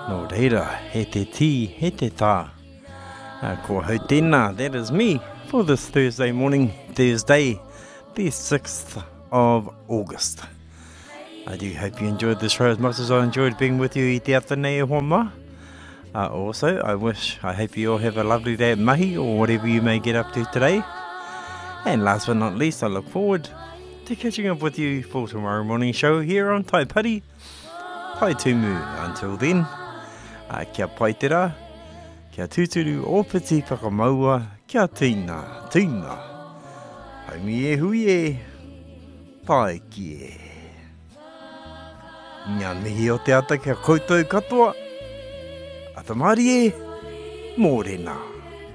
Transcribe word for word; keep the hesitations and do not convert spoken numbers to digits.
No reira, he te ti, he te tā. Uh, ko hau tēnā, that is me, for this Thursday morning, Thursday, the sixth of August. I do hope you enjoyed the show as much as I enjoyed being with you i te atanei e homa. Uh, also, I wish, I hope you all have a lovely day at mahi, or whatever you may get up to today. And last but not least, I look forward to catching up with you for tomorrow morning show here on Tai Pari, Tai Tumu. Until then, uh, kia pai te rā, kia tūturu o piti whakamaua, kia tīna, tīna. Haumi e hui e, pai ki e. Ngā mihi o te ata kia koutou katoa, atamari e, mōrena.